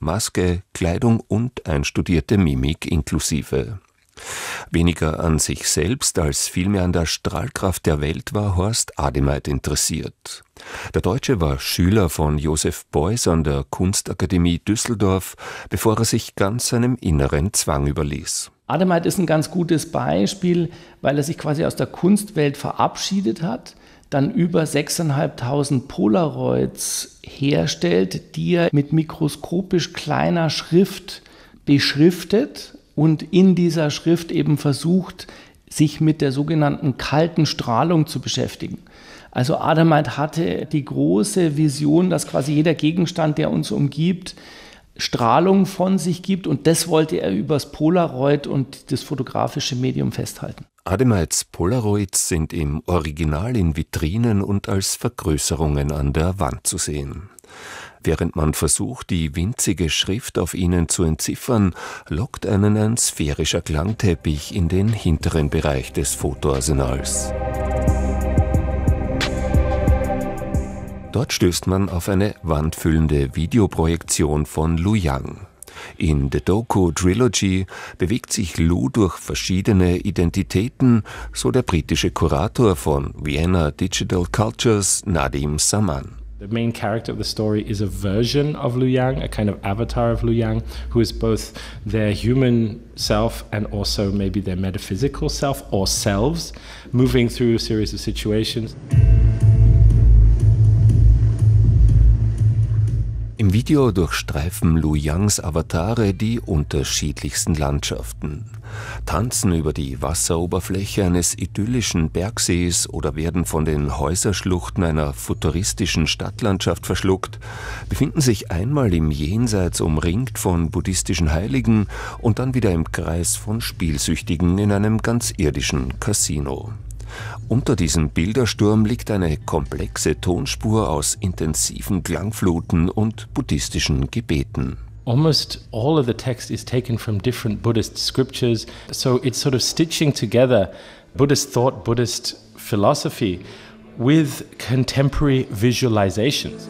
Maske, Kleidung und einstudierte Mimik inklusive. Weniger an sich selbst als vielmehr an der Strahlkraft der Welt war Horst Ademeit interessiert. Der Deutsche war Schüler von Joseph Beuys an der Kunstakademie Düsseldorf, bevor er sich ganz seinem inneren Zwang überließ. Ademeit ist ein ganz gutes Beispiel, weil er sich quasi aus der Kunstwelt verabschiedet hat, dann über 6.500 Polaroids herstellt, die er mit mikroskopisch kleiner Schrift beschriftet und in dieser Schrift eben versucht, sich mit der sogenannten kalten Strahlung zu beschäftigen. Also Ademeit hatte die große Vision, dass quasi jeder Gegenstand, der uns umgibt, Strahlung von sich gibt, und das wollte er übers Polaroid und das fotografische Medium festhalten. Ademeits Polaroids sind im Original in Vitrinen und als Vergrößerungen an der Wand zu sehen. Während man versucht, die winzige Schrift auf ihnen zu entziffern, lockt einen ein sphärischer Klangteppich in den hinteren Bereich des Fotoarsenals. Dort stößt man auf eine wandfüllende Videoprojektion von Lu Yang. In The Doku Trilogy bewegt sich Lu durch verschiedene Identitäten, so der britische Kurator von Vienna Digital Cultures, Nadim Saman. The main character of the story is a version of Lu Yang, a kind of avatar of Lu Yang, who is both their human self and also maybe their metaphysical self or selves, moving through a series of situations. Im Video durchstreifen Lu Yangs Avatare die unterschiedlichsten Landschaften, tanzen über die Wasseroberfläche eines idyllischen Bergsees oder werden von den Häuserschluchten einer futuristischen Stadtlandschaft verschluckt, befinden sich einmal im Jenseits umringt von buddhistischen Heiligen und dann wieder im Kreis von Spielsüchtigen in einem ganz irdischen Casino. Unter diesem Bildersturm liegt eine komplexe Tonspur aus intensiven Klangfluten und buddhistischen Gebeten. Almost all of the text is taken from different Buddhist scriptures, so it's sort of stitching together Buddhist thought, Buddhist philosophy with contemporary visualizations.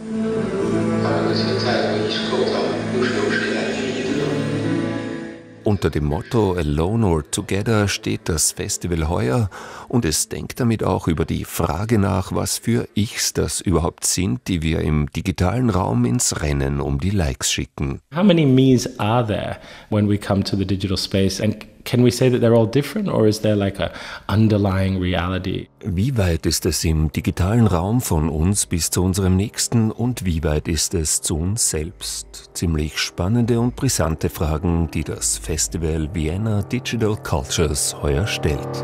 Unter dem Motto Alone or Together steht das Festival heuer und es denkt damit auch über die Frage nach, was für Ichs das überhaupt sind, die wir im digitalen Raum ins Rennen um die Likes schicken. How many me's are there when we come to the digital space, and can we say that they're all different, or is there like a underlying reality? Wie weit ist es im digitalen Raum von uns bis zu unserem Nächsten und wie weit ist es zu uns selbst? Ziemlich spannende und brisante Fragen, die das Festival Vienna Digital Cultures heuer stellt.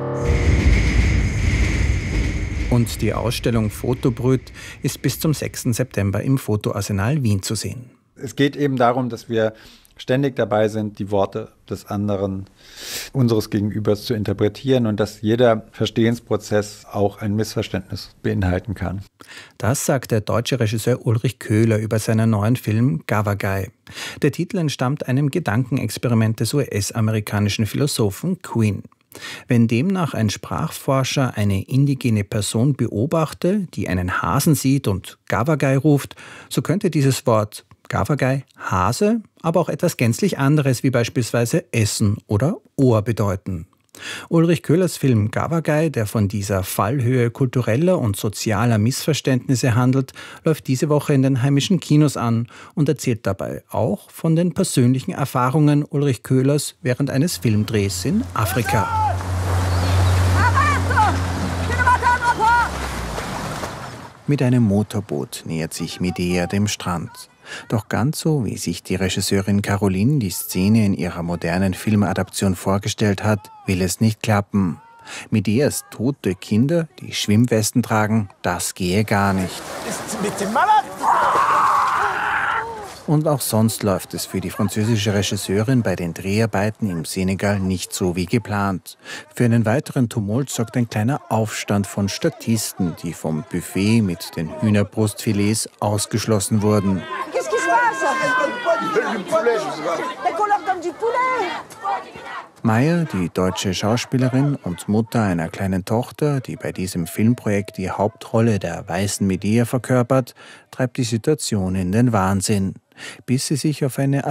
Und die Ausstellung Fotobrüt ist bis zum 6. September im Fotoarsenal Wien zu sehen. Es geht eben darum, dass wir ständig dabei sind, die Worte des anderen, unseres Gegenübers zu interpretieren und dass jeder Verstehensprozess auch ein Missverständnis beinhalten kann. Das sagt der deutsche Regisseur Ulrich Köhler über seinen neuen Film Gavagai. Der Titel entstammt einem Gedankenexperiment des US-amerikanischen Philosophen Quine. Wenn demnach ein Sprachforscher eine indigene Person beobachte, die einen Hasen sieht und Gavagai ruft, so könnte dieses Wort Gavagai Hase, aber auch etwas gänzlich anderes wie beispielsweise Essen oder Ohr bedeuten. Ulrich Köhlers Film Gavagai, der von dieser Fallhöhe kultureller und sozialer Missverständnisse handelt, läuft diese Woche in den heimischen Kinos an und erzählt dabei auch von den persönlichen Erfahrungen Ulrich Köhlers während eines Filmdrehs in Afrika. Mit einem Motorboot nähert sich Medea dem Strand. Doch ganz so, wie sich die Regisseurin Caroline die Szene in ihrer modernen Filmadaption vorgestellt hat, will es nicht klappen. Medeas tote Kinder, die Schwimmwesten tragen, das gehe gar nicht. Und auch sonst läuft es für die französische Regisseurin bei den Dreharbeiten im Senegal nicht so wie geplant. Für einen weiteren Tumult sorgt ein kleiner Aufstand von Statisten, die vom Buffet mit den Hühnerbrustfilets ausgeschlossen wurden. Maya, die deutsche Schauspielerin und Mutter einer kleinen Tochter, die bei diesem Filmprojekt die Hauptrolle der weißen Medea verkörpert, treibt die Situation in den Wahnsinn, bis sie sich auf eine